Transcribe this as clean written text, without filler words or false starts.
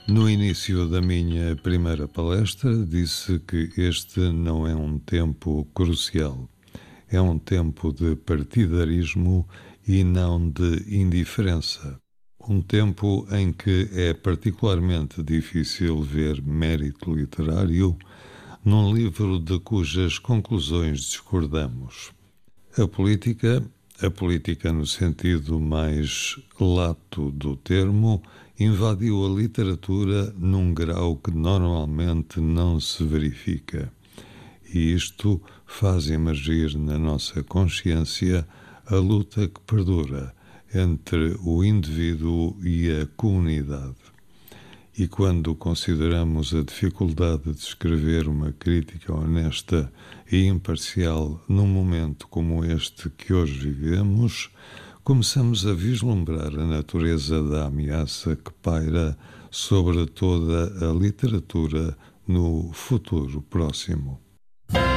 No início da minha primeira palestra, disse que este não é um tempo crucial. É um tempo de partidarismo e não de indiferença. Um tempo em que é particularmente difícil ver mérito literário num livro de cujas conclusões discordamos. A política no sentido mais lato do termo, invadiu a literatura num grau que normalmente não se verifica. E isto faz emergir na nossa consciência a luta que perdura entre o indivíduo e a comunidade. E quando consideramos a dificuldade de escrever uma crítica honesta e imparcial num momento como este que hoje vivemos, começamos a vislumbrar a natureza da ameaça que paira sobre toda a literatura no futuro próximo.